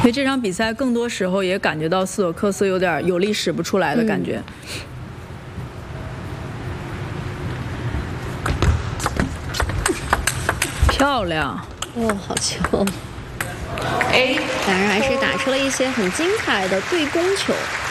所以这场比赛更多时候也感觉到斯托克斯有点有力使不出来的感觉。漂亮！ 哦，好球！两人还是打出了一些很精彩的对攻球。